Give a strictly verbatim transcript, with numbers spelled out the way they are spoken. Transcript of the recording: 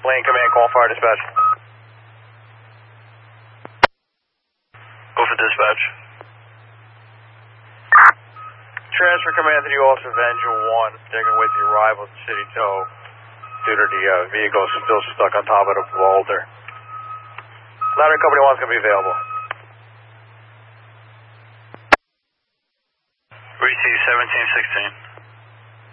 Lane command, call fire dispatch. Go for dispatch. Transfer command to the officer of Engine one. They're going to wait the arrival of the city tow due to the uh, vehicle still stuck on top of the boulder. Ladder Company one's going to be available. Receive seventeen sixteen.